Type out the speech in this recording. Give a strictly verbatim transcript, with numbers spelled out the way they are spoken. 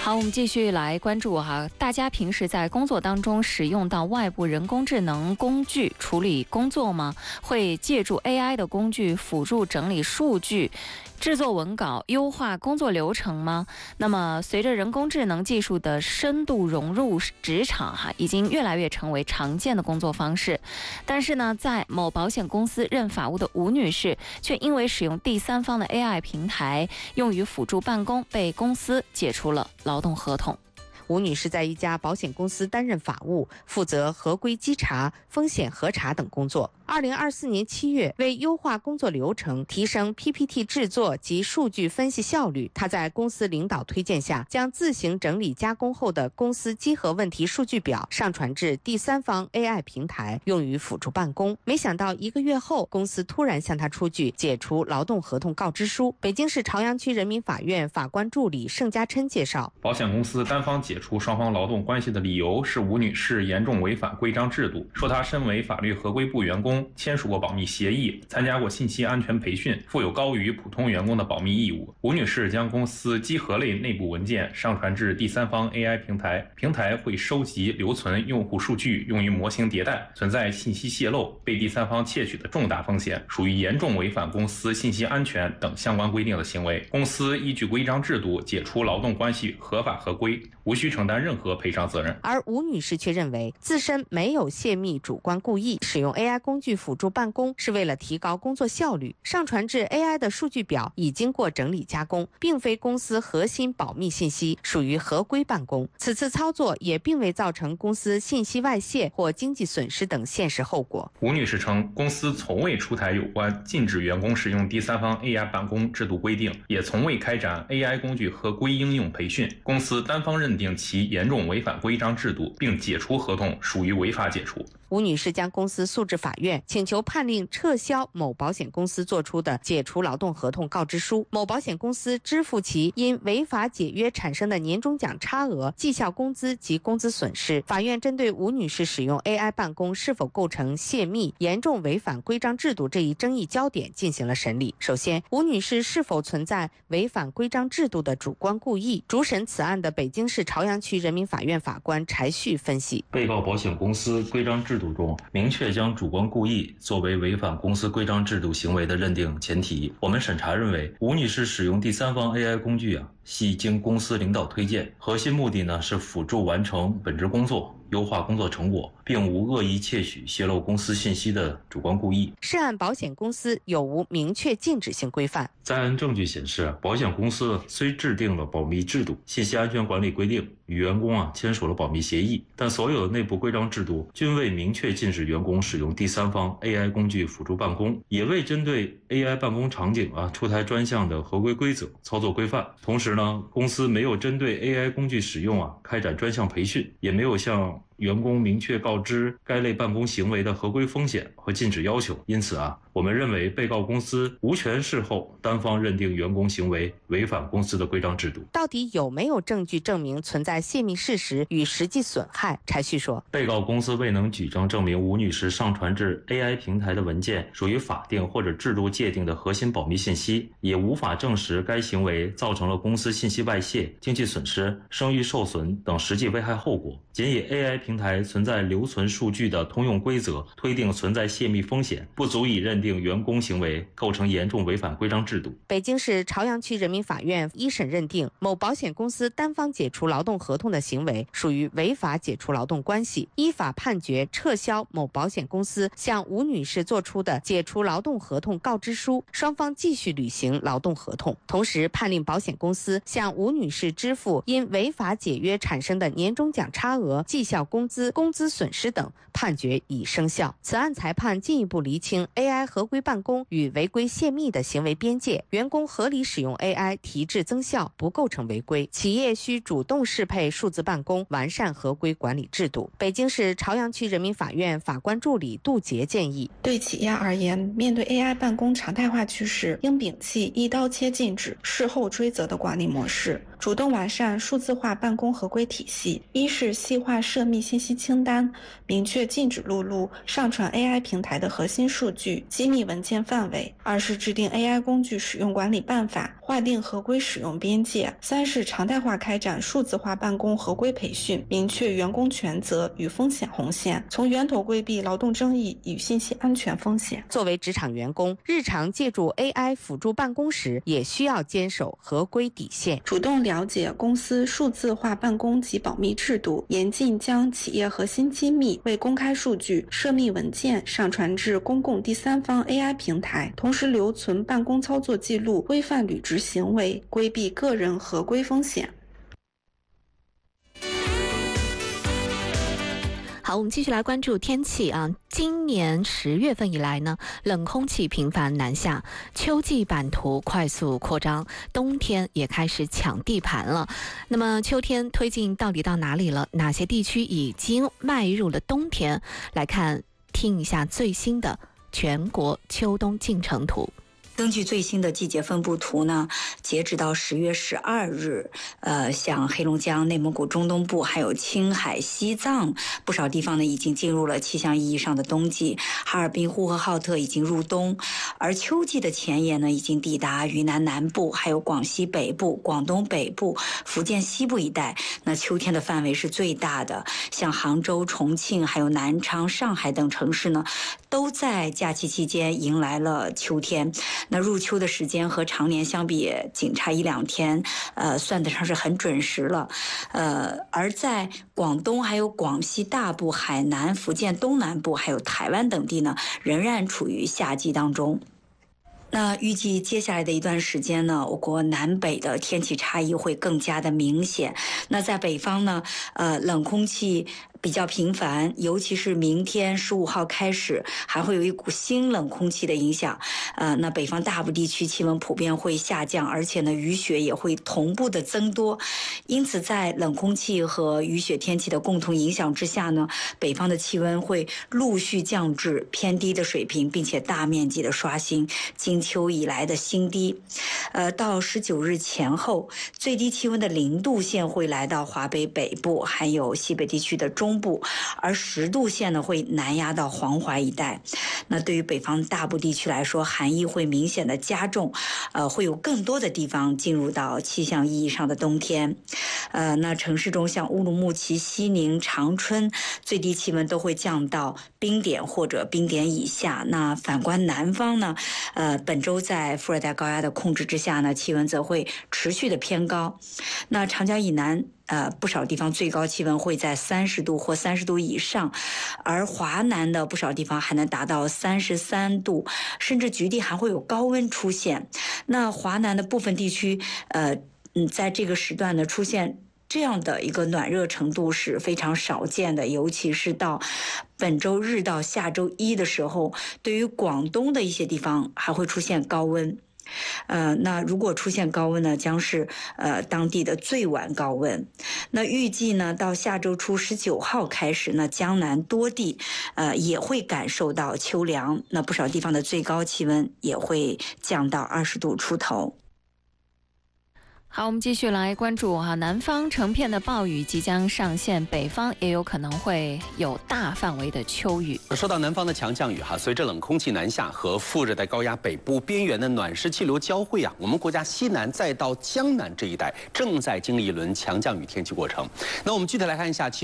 好，我们继续来关注哈，大家平时在工作当中使用到外部人工智能工具处理工作吗？会借助 A I 的工具辅助整理数据、制作文稿、优化工作流程吗？那么随着人工智能技术的深度融入职场哈，已经越来越成为常见的工作方式。但是呢，在某保险公司任法务的吴女士，却因为使用第三方的 A I 平台用于辅助办公，被公司解除了劳动合同。 吴女士在一家保险公司担任法务，负责合规稽查、风险核查等工作。二零二四年七月，为优化工作流程、提升 P P T 制作及数据分析效率，她在公司领导推荐下，将自行整理加工后的公司稽核问题数据表上传至第三方 A I 平台，用于辅助办公。没想到一个月后，公司突然向她出具解除劳动合同告知书。北京市朝阳区人民法院法官助理盛家琛介绍， 保险公司单方解除双方劳动关系的理由是吴女士严重违反规章制度，说她身为法律合规部员工，签署过保密协议，参加过信息安全培训，负有高于普通员工的保密义务。吴女士将公司稽核类内部文件上传至第三方 A I 平台，平台会收集留存用户数据用于模型迭代，存在信息泄露、被第三方窃取的重大风险，属于严重违反公司信息安全等相关规定的行为。公司依据规章制度解除劳动关系合法合规，无需承担任何赔偿责任。 而吴女士却认为自身没有泄密主观故意，使用 A I 工具辅助办公是为了提高工作效率，上传至 A I 的数据表已经过整理加工，并非公司核心保密信息，属于合规办公。此次操作也并未造成公司信息外泄或经济损失等现实后果。 吴女士称，公司从未出台有关禁止员工使用第三方 A I 办公制度规定，也从未开展 A I 工具合规应用培训，公司单方认定其严重违反规章制度，并解除合同，属于违法解除。 吴女士将公司诉至法院，请求判令撤销某保险公司作出的解除劳动合同告知书，某保险公司支付其因违法解约产生的年终奖差额、绩效工资及工资损失。法院针对吴女士使用 A I 办公是否构成泄密、严重违反规章制度这一争议焦点进行了审理。首先，吴女士是否存在违反规章制度的主观故意？主审此案的北京市朝阳区人民法院法官柴旭分析， 被告保险公司规章制度中明确将主观故意作为违反公司规章制度行为的认定前提。我们审查认为，吴女士使用第三方 A I 工具啊，系经公司领导推荐，核心目的呢是辅助完成本职工作，优化工作成果，并无恶意窃取、泄露公司信息的主观故意。 涉案保险公司有无明确禁止性规范？ 在案证据显示，保险公司虽制定了保密制度、信息安全管理规定，与员工啊签署了保密协议，但所有的内部规章制度均未明确禁止员工使用第三方 A I 工具辅助办公，也未针对 A I 办公场景啊出台专项的合规规则、操作规范。同时呢，公司没有针对 A I 工具使用啊开展专项培训，也没有向员工明确告知该类办公行为的合规风险和禁止要求。因此啊，我们认为被告公司无权事后单方认定员工行为违反公司的规章制度。 到底有没有证据证明存在泄密事实与实际损害？柴旭说， 被告公司未能举证证明吴女士上传至 A I 平台的文件属于法定或者制度界定的核心保密信息，也无法证实该行为造成了公司信息外泄、经济损失、声誉受损等实际危害后果。仅以 A I 平台存在留存数据的通用规则推定存在泄密风险，不足以认定员工行为构成严重违反规章制度。 北京市朝阳区人民法院一审认定，某保险公司单方解除劳动合同的行为属于违法解除劳动关系，依法判决撤销某保险公司向吴女士作出的解除劳动合同告知书，双方继续履行劳动合同。同时判令保险公司向吴女士支付因违法解约产生的年终奖差额、绩效工资、工资损失等，判决已生效。此案裁判进一步厘清 A I 合规办公与违规泄密的行为边界，员工合理使用 A I 提质增效，不构成违规。企业需主动适配数字办公，完善合规管理制度。北京市朝阳区人民法院法官助理杜杰建议， 对企业而言，面对 A I 办公常态化趋势，应摒弃一刀切禁止、事后追责的管理模式，主动完善数字化办公合规体系。一是细化涉密信息清单，明确禁止录入、上传 A I 平台的核心数据，激机密文件范围；二是制定 A I 工具使用管理办法，划定合规使用边界；三是常态化开展数字化办公合规培训，明确员工权责与风险红线，从源头规避劳动争议与信息安全风险。 作为职场员工，日常借助 A I 辅助办公时，也需要坚守合规底线， 主动了解公司数字化办公及保密制度，严禁将企业核心机密、未公开数据、涉密文件上传至公共第三方 A I 平台，同时留存办公操作记录，规范履职行为，规避个人合规风险。 好，我们继续来关注天气啊。今年十月份以来呢，冷空气频繁南下，秋季版图快速扩张，冬天也开始抢地盘了。那么秋天推进到底到哪里了？哪些地区已经迈入了冬天？来看，听一下最新的全国秋冬进程图。 根据最新的季节分布图呢，截止到十月十二日，呃，像黑龙江、内蒙古中东部，还有青海、西藏不少地方呢，已经进入了气象意义上的冬季。哈尔滨、呼和浩特已经入冬，而秋季的前沿呢，已经抵达云南南部，还有广西北部、广东北部、福建西部一带。那秋天的范围是最大的，像杭州、重庆、还有南昌、上海等城市呢，都在假期期间迎来了秋天。那入秋的时间和常年相比仅差一两天，呃，算得上是很准时了。呃，而在广东、还有广西大部、海南、福建东南部，还有台湾等地呢，仍然处于夏季当中。那预计接下来的一段时间呢，我国南北的天气差异会更加的明显。那在北方呢，呃，冷空气比较频繁，尤其是明天十五号开始，还会有一股新冷空气的影响。呃，那北方大部地区气温普遍会下降，而且呢，雨雪也会同步的增多。因此，在冷空气和雨雪天气的共同影响之下呢，北方的气温会陆续降至偏低的水平，并且大面积的刷新今秋以来的新低。呃，到十九日前后，最低气温的零度线会来到华北北部，还有西北地区的中部，而十度线呢会南压到黄淮一带。那对于北方大部地区来说，寒意会明显的加重，呃，会有更多的地方进入到气象意义上的冬天。呃，那城市中像乌鲁木齐、西宁、长春，最低气温都会降到冰点或者冰点以下。那反观南方呢，呃，本周在副热带高压的控制之下呢，气温则会持续的偏高。那长江以南呃，不少地方最高气温会在三十度或三十度以上，而华南的不少地方还能达到三十三度，甚至局地还会有高温出现。那华南的部分地区，呃，嗯，在这个时段呢出现这样的一个暖热程度是非常少见的，尤其是到本周日到下周一的时候，对于广东的一些地方还会出现高温。呃，那如果出现高温呢，将是呃当地的最晚高温。那预计呢，到下周初十九号开始呢，江南多地呃也会感受到秋凉，那不少地方的最高气温也会降到二十度出头。 好，我们继续来关注哈，南方成片的暴雨即将上线，北方也有可能会有大范围的秋雨。 说到南方的强降雨哈，随着冷空气南下和副热带高压北部边缘的暖湿气流交汇啊，我们国家西南再到江南这一带正在经历一轮强降雨天气过程。那我们具体来看一下，其